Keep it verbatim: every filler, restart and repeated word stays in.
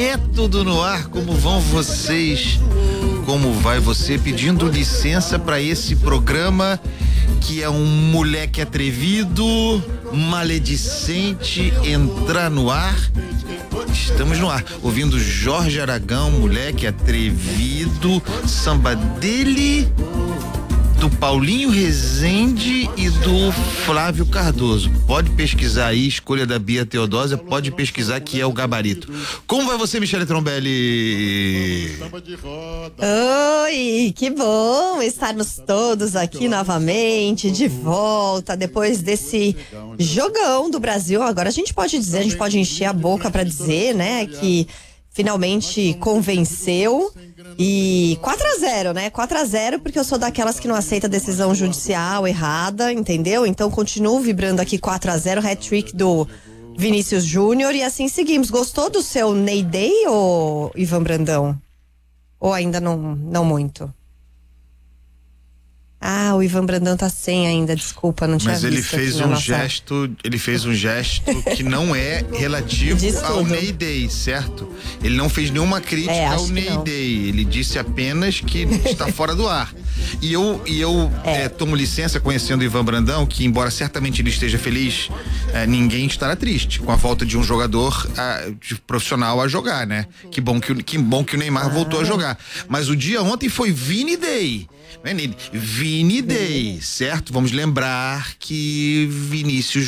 É tudo no ar, como vão vocês? Como vai você? Pedindo licença para esse programa que é um moleque atrevido, maledicente, entrar no ar. Estamos no ar, ouvindo Jorge Aragão, moleque atrevido, samba dele, do Paulinho Rezende e do Flávio Cardoso. Pode pesquisar aí, escolha da Bia Teodósia, pode pesquisar que é o gabarito. Como vai você, Michele Trombelli? Oi, que bom estarmos todos aqui novamente, de volta, depois desse jogão do Brasil. Agora a gente pode dizer, a gente pode encher a boca pra dizer, né, que finalmente convenceu. E quatro a zero, né? quatro a zero, porque eu sou daquelas que não aceita decisão judicial errada, entendeu? Então continuo vibrando aqui quatro a zero, hat-trick do Vinícius Júnior, e assim seguimos. Gostou do seu Ney Day, ou Ivan Brandão? Ou ainda não, não muito? Ah, o Ivan Brandão tá sem ainda, desculpa, não tinha Mas visto. ele fez um nossa... gesto, ele fez um gesto que não é relativo ao Ney Day, certo? Ele não fez nenhuma crítica é, ao Ney Day, ele disse apenas que está fora do ar. E eu, e eu é. É, tomo licença, conhecendo o Ivan Brandão, que embora certamente ele esteja feliz, é, ninguém estará triste com a volta de um jogador a, de profissional a jogar, né? Que bom que, que bom que o Neymar ah. voltou a jogar. Mas o dia ontem foi Vini Day. Vini Day, certo? Vamos lembrar que Vinícius